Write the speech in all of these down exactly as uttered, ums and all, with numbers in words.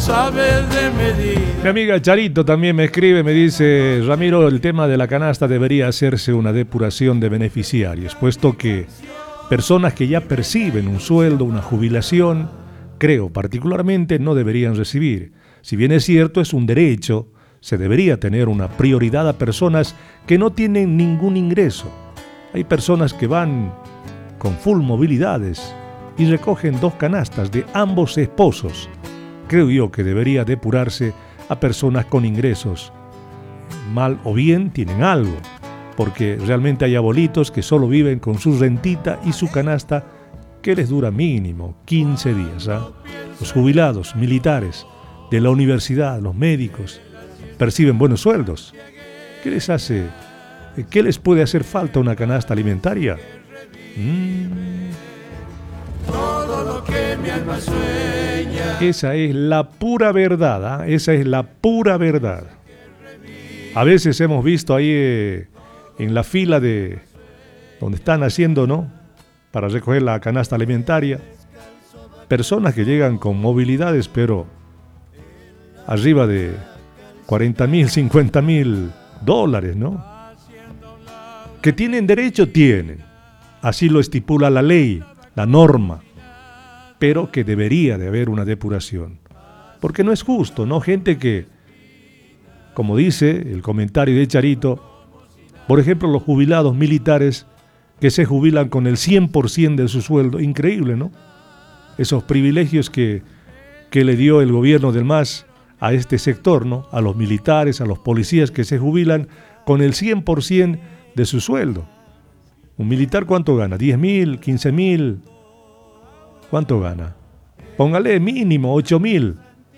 sabes de medir. Mi amiga Charito también me escribe, me dice: Ramiro, el tema de la canasta debería hacerse una depuración de beneficiarios, puesto que personas que ya perciben un sueldo, una jubilación, creo particularmente no deberían recibir. Si bien es cierto, es un derecho, se debería tener una prioridad a personas que no tienen ningún ingreso. Hay personas que van con full movilidades y recogen dos canastas de ambos esposos. Creo yo que debería depurarse a personas con ingresos. Mal o bien tienen algo, porque realmente hay abuelitos que solo viven con su rentita y su canasta que les dura mínimo quince días. ¿eh? Los jubilados, militares, de la universidad, los médicos, perciben buenos sueldos. ¿Qué les hace? ¿Qué les puede hacer falta una canasta alimentaria? Mm. Todo lo que mi alma sueña. Esa es la pura verdad, ¿eh? Esa es la pura verdad. A veces hemos visto ahí eh, en la fila de donde están haciendo, ¿no?, para recoger la canasta alimentaria, personas que llegan con movilidades, pero arriba de cuarenta mil, cincuenta mil dólares, ¿no? Que tienen derecho, tienen. Así lo estipula la ley, la norma. Pero que debería de haber una depuración. Porque no es justo, ¿no? Gente que, como dice el comentario de Charito, por ejemplo, los jubilados militares que se jubilan con el cien por ciento de su sueldo. Increíble, ¿no? Esos privilegios que, que le dio el gobierno del M A S a este sector, ¿no? A los militares, a los policías que se jubilan con el cien por ciento de su sueldo. ¿Un militar cuánto gana? ¿diez mil? ¿quince mil? ¿Cuánto gana? Póngale mínimo ocho mil.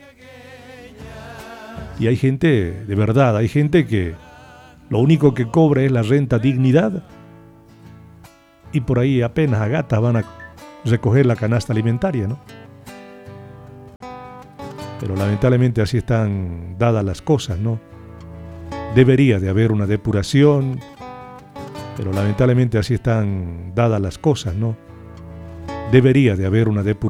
Y hay gente, de verdad, hay gente que lo único que cobra es la renta dignidad y por ahí apenas a gatas van a recoger la canasta alimentaria, ¿no? Pero lamentablemente así están dadas las cosas, ¿no? Debería de haber una depuración, pero lamentablemente así están dadas las cosas, ¿no? Debería de haber una depuración.